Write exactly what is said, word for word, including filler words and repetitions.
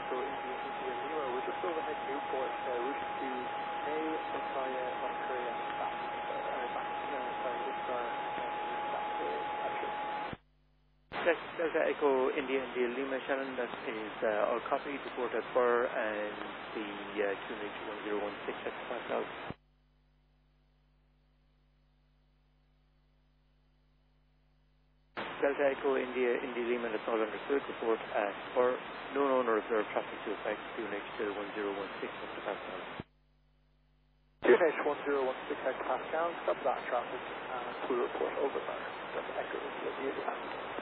Echo India India Lima. We're just overhead Newport, uh, route to A, Pattaya, North Korea, back, uh, back, uh, sorry, this is our, uh, back to Patrick. Check Delta Echo India India Lima Shannon, that is uh, our copy, report at four and the uh, Q N H one zero one six hectopascal. Delta Echo India India Lima, that's all understood, report at four, known owner observed traffic to effect Q N H one zero one six hectopascal. Q N H one zero one six hectopascal, stop that traffic, and we'll report over there. Delta Echo India Lima.